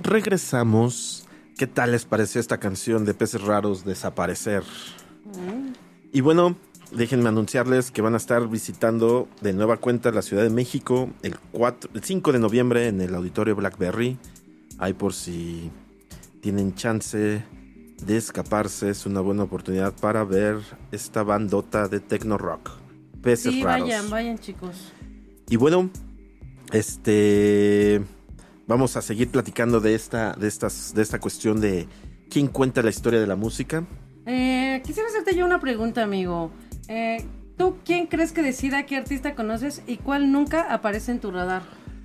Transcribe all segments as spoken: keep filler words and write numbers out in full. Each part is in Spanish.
regresamos. ¿Qué tal les pareció esta canción de Peces Raros, Desaparecer? Mm. Y bueno, déjenme anunciarles que van a estar visitando de nueva cuenta la Ciudad de México el, cuatro, el cinco de noviembre en el Auditorio Blackberry. Ahí por si tienen chance de escaparse, es una buena oportunidad para ver esta bandota de techno rock. Peces sí, Raros. vayan, vayan chicos. Y bueno, este... vamos a seguir platicando de esta, de estas, de esta cuestión de quién cuenta la historia de la música. Eh, quisiera hacerte yo una pregunta, amigo. Eh, ¿Tú quién crees que decida qué artista conoces y cuál nunca aparece en tu radar?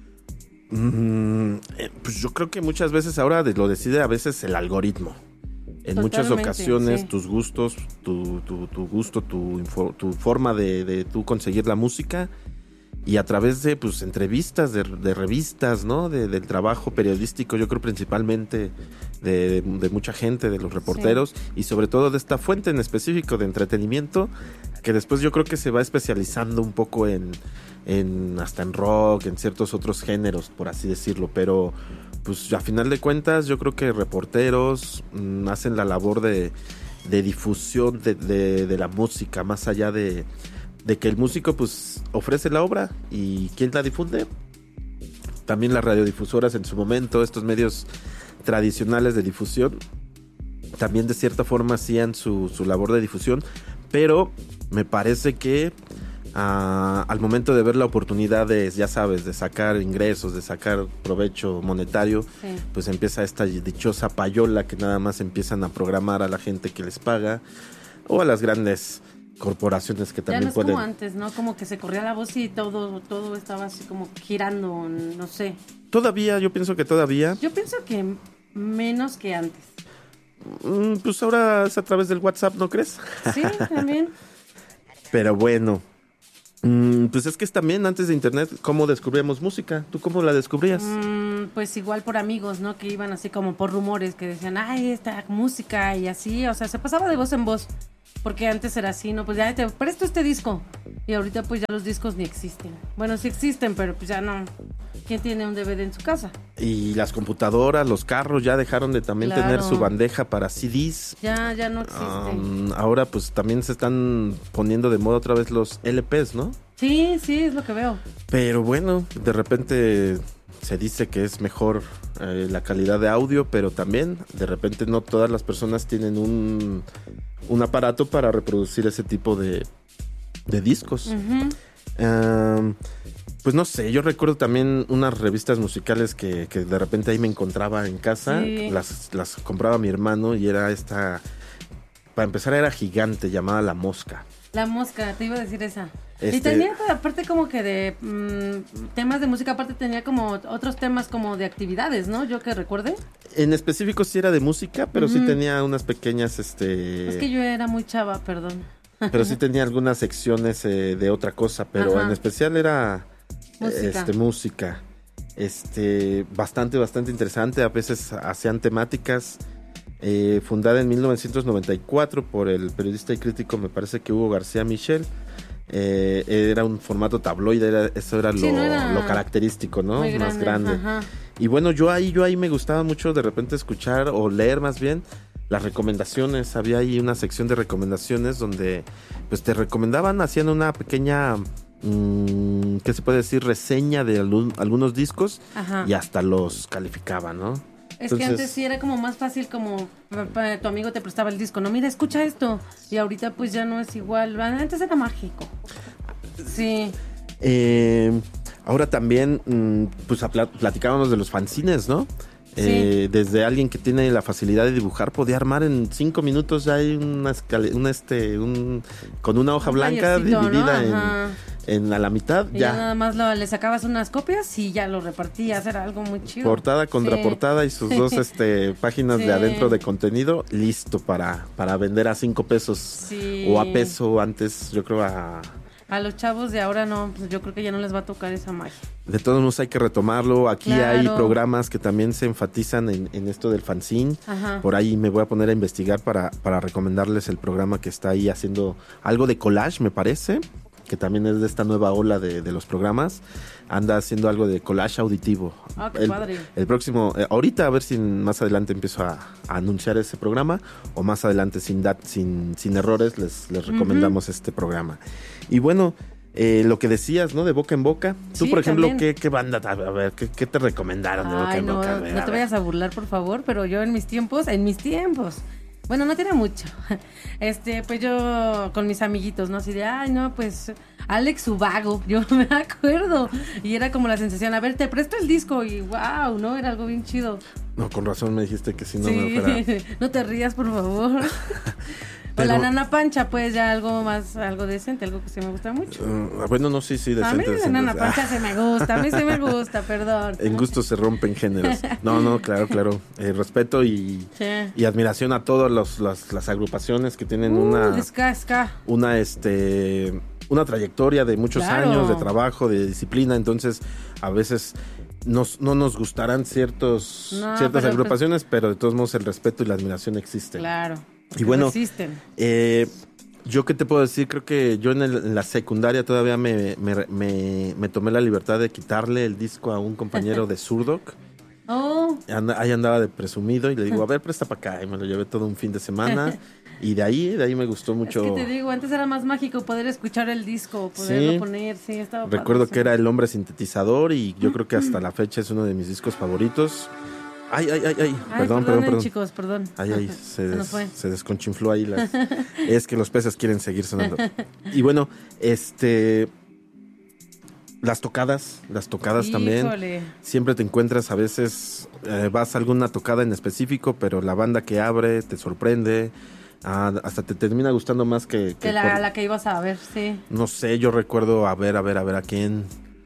Mm, eh, pues yo creo que muchas veces ahora lo decide a veces el algoritmo. En Totalmente, muchas ocasiones sí. tus gustos, tu, tu, tu gusto, tu, info, tu forma de, de tú conseguir la música. Y a través de pues entrevistas, de, de revistas, ¿no? De, del trabajo periodístico, yo creo principalmente de, de, de mucha gente, de los reporteros, sí. Y sobre todo de esta fuente en específico de entretenimiento, que después yo creo que se va especializando un poco en, en hasta en rock, en ciertos otros géneros, por así decirlo, pero pues a final de cuentas yo creo que reporteros mmm, hacen la labor de, de difusión de, de, de la música, más allá de de que el músico pues ofrece la obra y ¿quién la difunde? También las radiodifusoras en su momento, estos medios tradicionales de difusión, también de cierta forma hacían su, su labor de difusión, pero me parece que uh, al momento de ver la oportunidad de, ya sabes, de sacar ingresos, de sacar provecho monetario, sí. Pues empieza esta dichosa payola que nada más empiezan a programar a la gente que les paga o a las grandes corporaciones que también ya no es pueden... como antes, ¿no? Como que se corría la voz y todo, todo estaba así como girando, no sé. Todavía, yo pienso que todavía... Yo pienso que menos que antes. Mm, pues ahora es a través del WhatsApp, ¿no crees? Sí, también. Pero bueno, mm, pues es que es también antes de internet, ¿cómo descubríamos música? ¿Tú cómo la descubrías? Mm, pues igual por amigos, ¿no? Que iban así como por rumores, que decían, ay, esta música y así, o sea, se pasaba de voz en voz. Porque antes era así, ¿no? Pues ya te presto este disco. Y ahorita pues ya los discos ni existen. Bueno, sí existen, pero pues ya no. ¿Quién tiene un D V D en su casa? Y las computadoras, los carros ya dejaron de también claro. tener su bandeja para C Ds. Ya, ya no existen. Um, ahora pues también se están poniendo de moda otra vez los L Pes, ¿no? Sí, sí, es lo que veo. Pero bueno, de repente se dice que es mejor eh, la calidad de audio, pero también de repente no todas las personas tienen un... un aparato para reproducir ese tipo de, de discos. Uh-huh. Um, pues no sé, yo recuerdo también unas revistas musicales que, que de repente ahí me encontraba en casa. Sí. Las, las compraba mi hermano y era esta... Para empezar era gigante, llamada La Mosca. La Mosca, te iba a decir esa. Este... Y tenía aparte como que de mmm, temas de música, aparte tenía como otros temas como de actividades, ¿no? Yo que recuerde. En específico sí era de música, pero uh-huh. sí tenía unas pequeñas, este... Es que yo era muy chava, perdón. Pero sí tenía algunas secciones eh, de otra cosa, pero Ajá. en especial era música. Este, música. Este, bastante, bastante interesante. A veces hacían temáticas. Eh, fundada en mil novecientos noventa y cuatro por el periodista y crítico, me parece que Hugo García Michel. Eh, era un formato tabloide, era, eso era, sí, lo, no era lo característico, ¿no? Grande, más grande. Ajá. Y bueno, yo ahí, yo ahí me gustaba mucho de repente escuchar o leer más bien las recomendaciones. Había ahí una sección de recomendaciones donde pues te recomendaban, hacían una pequeña, mmm, ¿qué se puede decir? Reseña de algún, algunos discos. Ajá. Y hasta los calificaban, ¿no? Es Entonces, que antes sí era como más fácil, como tu amigo te prestaba el disco, no, mira, escucha esto. Y ahorita pues ya no es igual. Antes era mágico. Sí. Eh, ahora también, pues platicábamos de los fanzines, ¿no? Sí. Eh, desde alguien que tiene la facilidad de dibujar, podía armar en cinco minutos ya hay una, escala, una este, un, con una hoja un blanca dividida, ¿no? en, en a la mitad. Y ya. ya nada más lo, le sacabas unas copias y ya lo repartías, era algo muy chido. Portada contra sí. portada y sus dos este, páginas sí. de adentro de contenido, listo para, para vender a cinco pesos sí. o a peso antes, yo creo a... A los chavos de ahora no, pues yo creo que ya no les va a tocar esa magia. De todos modos hay que retomarlo. Aquí claro. hay programas que también se enfatizan en, en esto del fanzine. Ajá. Por ahí me voy a poner a investigar para, para recomendarles el programa que está ahí haciendo algo de collage, me parece. que también es de esta nueva ola de, de los programas, anda haciendo algo de collage auditivo. Ah, qué el, padre. El próximo, eh, ahorita a ver si más adelante empiezo a, a anunciar ese programa, o más adelante sin dat, sin, sin errores les, les recomendamos uh-huh. este programa. Y bueno, eh, lo que decías, ¿no? De boca en boca. Tú, sí, por ejemplo, ¿qué, ¿qué banda? A ver, ¿qué, qué te recomendaron de Ay, boca en no, boca? A ver, no a te ver. vayas a burlar, por favor, pero yo en mis tiempos, en mis tiempos... Bueno, no tiene mucho. Este, pues yo con mis amiguitos, ¿no? Así de, ay, no, pues Alex Ubago, yo me acuerdo. Y era como la sensación, a ver, te presto el disco y wow, ¿no? Era algo bien chido. No, con razón me dijiste que si no sí, me fuera... no te rías, por favor. Pero... O la Nana Pancha, pues ya algo más, algo decente, algo que sí me gusta mucho. Uh, bueno, no, sí, sí, decente. A mí la decente. Nana Pancha se me gusta, a mí sí me gusta, perdón. En gusto se rompen géneros. No, no, claro, claro. Eh, respeto y, sí. y admiración a todas los, las, las agrupaciones que tienen uh, una... Ska, ska. Una, este... Una trayectoria de muchos claro. años de trabajo, de disciplina, entonces a veces... Nos, no nos gustarán ciertos no, ciertas pero, agrupaciones, pero de todos modos el respeto y la admiración existen. Claro. Y bueno, existen. Eh, yo qué te puedo decir, creo que yo en, el, en la secundaria todavía me, me, me, me tomé la libertad de quitarle el disco a un compañero de Zurdok. Oh. And, ahí andaba de presumido y le digo, a ver, presta para acá. Y me lo llevé todo un fin de semana. Y de ahí, de ahí me gustó mucho. Es que te digo, antes era más mágico poder escuchar el disco, poderlo sí. poner, sí, estaba Recuerdo padre, que era El Hombre Sintetizador y yo creo que hasta la fecha es uno de mis discos favoritos. Ay, ay, ay, ay, ay perdón, perdón, perdón. chicos, perdón. Ay, ay, se, des, se, se desconchinfló ahí. Las... es que los peces quieren seguir sonando. Y bueno, este... Las tocadas, las tocadas Híjole. también. Siempre te encuentras, a veces eh, vas a alguna tocada en específico, pero la banda que abre te sorprende. Ah, hasta te termina gustando más que... que de la, por... la que ibas a ver, sí. No sé, yo recuerdo, a ver, a ver, a ver, a quién...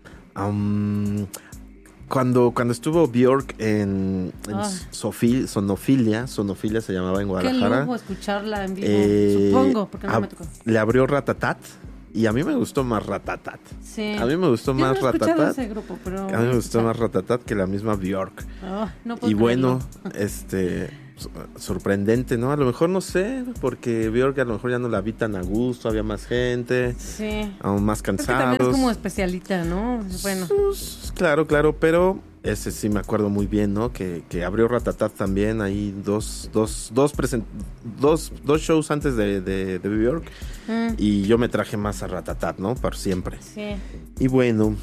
Um, cuando, cuando estuvo Björk en, en oh. Sofil, Sonofilia, Sonofilia se llamaba en Guadalajara. Qué lujo escucharla en vivo, eh, supongo, porque no a, me tocó. Le abrió Ratatat. Y a mí me gustó más Ratatat. Sí. A mí me gustó Yo más no he Ratatat. Ese grupo, pero a mí me gustó más Ratatat que la misma Björk. Oh, no puedo y bueno, creerlo. este sorprendente, ¿no? A lo mejor no sé, porque Björk a lo mejor ya no la vi tan a gusto, había más gente, sí. aún más cansados. Es que también es como especialita, ¿no? Bueno. Pues, claro, claro, pero ese sí me acuerdo muy bien, ¿no? Que, que abrió Ratatat también, ahí dos, dos, dos, present, dos, dos shows antes de, de, de Björk. Mm. Y yo me traje más a Ratatat, ¿no? Por siempre. Sí. Y bueno,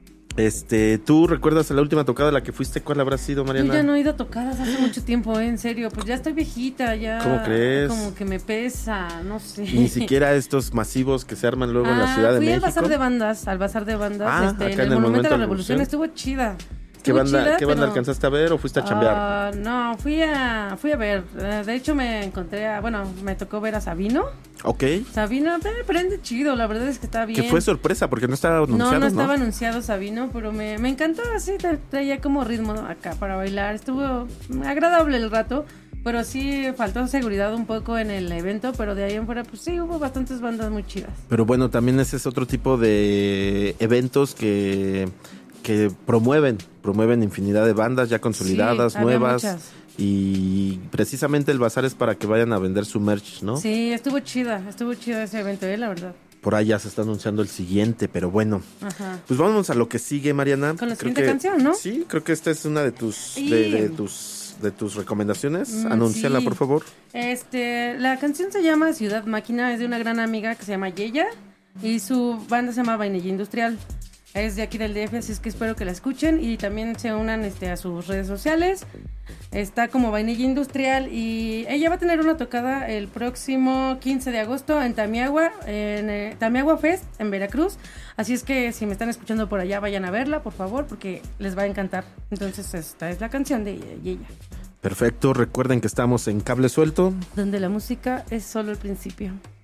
este, ¿tú recuerdas la última tocada a la que fuiste? ¿Cuál habrá sido, Mariana? Yo ya no he ido a tocadas hace mucho tiempo, ¿eh? En serio. Pues ya estoy viejita, ya. ¿Cómo crees? Como que me pesa, no sé. Ni siquiera estos masivos que se arman luego ah, en la Ciudad de fui México. Fui al Bazar de Bandas, al Bazar de Bandas, ah, este, acá en el, en el Monumento, Monumento de la Revolución. Estuvo chida. ¿Qué banda, chida, ¿qué banda pero... alcanzaste a ver o fuiste a chambear? Uh, no, fui a fui a ver. De hecho, me encontré a... Bueno, me tocó ver a Sabino. Ok. Sabino, pero prende chido. La verdad es que está bien. Que fue sorpresa porque no estaba anunciado, ¿no? No, no estaba ¿no? anunciado Sabino, pero me, me encantó así. Traía como ritmo acá para bailar. Estuvo agradable el rato. Pero sí faltó seguridad un poco en el evento, pero de ahí en fuera, pues sí, hubo bastantes bandas muy chidas. Pero bueno, también ese es otro tipo de eventos que... que promueven, promueven infinidad de bandas ya consolidadas, sí, nuevas. Muchas. Y precisamente el bazar es para que vayan a vender su merch, ¿no? Sí, estuvo chida, estuvo chido ese evento, ¿eh? La verdad. Por ahí ya se está anunciando el siguiente, pero bueno. Ajá. Pues vamos a lo que sigue, Mariana. Con la creo siguiente que, canción, ¿no? Sí, creo que esta es una de tus, sí. de, de tus, de tus recomendaciones. Mm, Anúnciala, sí. por favor. Este, la canción se llama Ciudad Máquina, es de una gran amiga que se llama Yeya y su banda se llama Vainilla Industrial. Es de aquí del D F, así es que espero que la escuchen y también se unan este, a sus redes sociales. Está como Vainilla Industrial y ella va a tener una tocada el próximo quince de agosto en Tamiagua, en eh, Tamiagua Fest en Veracruz. Así es que si me están escuchando por allá, vayan a verla, por favor, porque les va a encantar. Entonces esta es la canción de ella. Perfecto, recuerden que estamos en Cable Suelto, donde la música es solo el principio.